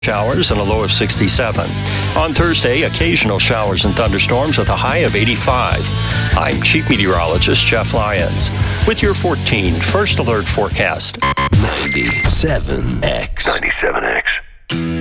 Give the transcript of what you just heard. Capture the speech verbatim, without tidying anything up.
Showers and a low of sixty-seven. On Thursday, occasional showers and thunderstorms with a high of eighty-five. I'm Chief Meteorologist Jeff Lyons with your fourteen First Alert forecast. ninety-seven X. ninety-seven X.